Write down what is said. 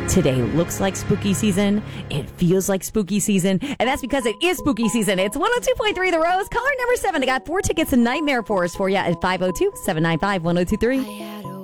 Today looks like spooky season. It feels like spooky season. And that's because it is spooky season. It's 102.3 The Rose. Caller number 7. I got 4 tickets to Nightmare Forest for you at 502-795-1023.